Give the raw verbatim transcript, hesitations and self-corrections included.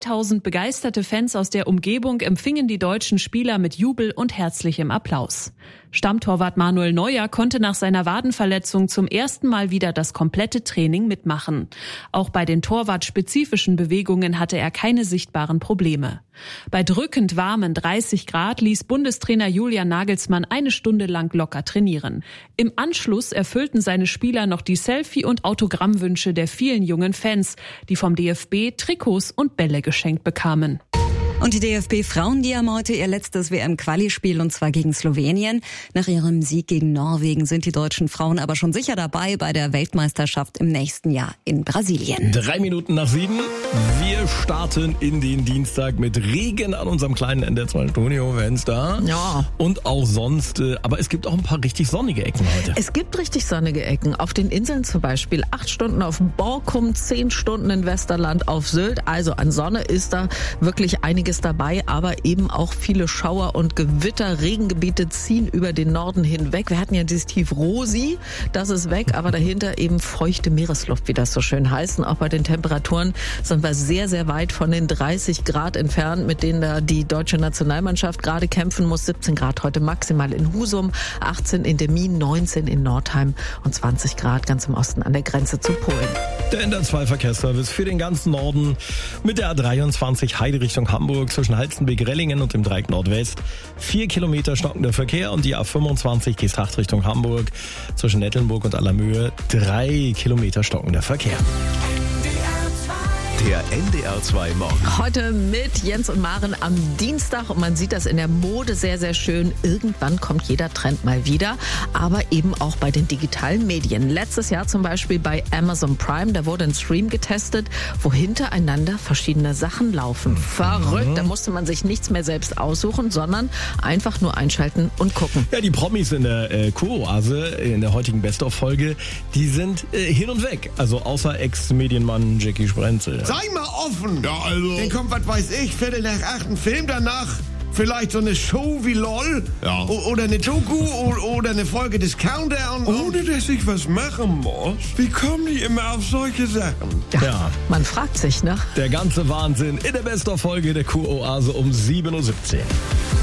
Tausend begeisterte Fans aus der Umgebung empfingen die deutschen Spieler mit Jubel und herzlichem Applaus. Stammtorwart Manuel Neuer konnte nach seiner Wadenverletzung zum ersten Mal wieder das komplette Training mitmachen. Auch bei den torwartspezifischen Bewegungen hatte er keine sichtbaren Probleme. Bei drückend warmen dreißig Grad ließ Bundestrainer Julian Nagelsmann eine Stunde lang locker trainieren. Im Anschluss erfüllten seine Spieler noch die Selfie- und Autogrammwünsche der vielen jungen Fans, die vom D F B Trikots und Bälle geschenkt bekamen. Und die D F B-Frauen, die haben heute ihr letztes W M-Quali-Spiel, und zwar gegen Slowenien. Nach ihrem Sieg gegen Norwegen sind die deutschen Frauen aber schon sicher dabei bei der Weltmeisterschaft im nächsten Jahr in Brasilien. Drei Minuten nach sieben. Wir starten in den Dienstag mit Regen an unserem kleinen N D R zwei Studio-Fenster. Ja. Und auch sonst, aber es gibt auch ein paar richtig sonnige Ecken heute. Es gibt richtig sonnige Ecken. Auf den Inseln zum Beispiel. Acht Stunden auf Borkum, zehn Stunden in Westerland auf Sylt. Also an Sonne ist da wirklich einiges dabei, aber eben auch viele Schauer und Gewitter. Regengebiete ziehen über den Norden hinweg. Wir hatten ja dieses Tief Rosi, das ist weg, aber dahinter eben feuchte Meeresluft, wie das so schön heißt. Und auch bei den Temperaturen sind wir sehr, sehr weit von den dreißig Grad entfernt, mit denen da die deutsche Nationalmannschaft gerade kämpfen muss. siebzehn Grad heute maximal in Husum, achtzehn in Demmin, neunzehn in Nordheim und zwanzig Grad ganz im Osten an der Grenze zu Polen. Der N D R zwei Verkehrsservice für den ganzen Norden mit der A dreiundzwanzig Heide Richtung Hamburg zwischen Halstenbek-Rellingen und dem Dreieck Nordwest. Vier Kilometer stockender Verkehr, und die A fünfundzwanzig Geesthacht Richtung Hamburg zwischen Nettelnburg und Allermöhe. Drei Kilometer stockender Verkehr. Der N D R zwei Morgen. Heute mit Jens und Maren am Dienstag, und man sieht das in der Mode sehr, sehr schön. Irgendwann kommt jeder Trend mal wieder, aber eben auch bei den digitalen Medien. Letztes Jahr zum Beispiel bei Amazon Prime, da wurde ein Stream getestet, wo hintereinander verschiedene Sachen laufen. Verrückt, da musste man sich nichts mehr selbst aussuchen, sondern einfach nur einschalten und gucken. Ja, die Promis in der äh, Kuroase, in der heutigen Best-of-Folge, die sind äh, hin und weg. Also außer Ex-Medienmann Jackie Sprenzel. Sei mal offen! Ja, also. Dann kommt, was weiß ich, Viertel nach acht ein Film danach. Vielleicht so eine Show wie LOL. Ja. O- Oder eine Doku o- oder eine Folge des Countdown. Ohne dass ich was machen muss. Wie kommen die immer auf solche Sachen? Ja, Ja. man fragt sich, ne? Der ganze Wahnsinn in der Best-of-Folge der Kuroase um sieben Uhr siebzehn.